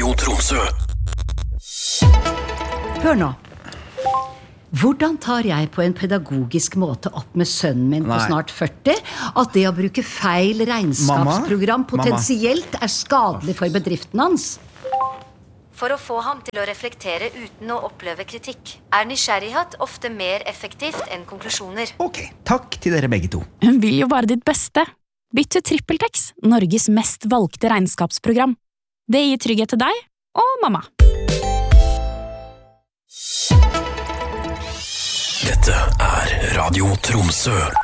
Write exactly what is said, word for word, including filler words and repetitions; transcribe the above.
Radio Tromsø. Hør nå. Hvordan tar jeg på en pedagogisk måte opp med sønnen min på Nei. snart førti at det å bruke feil regnskapsprogram Mamma? potensielt er skadelig for bedriften hans? For å få ham til å reflektere uten å oppleve kritikk, er nysgjerrighet ofte mer effektivt enn konklusjoner. Ok, takk til dere begge to. Hun vil jo bare ditt beste. Bytt til TrippelTex, Norges mest valgte regnskapsprogram. Det gir trygghet til deg og mamma. Dette er Radio Tromsø.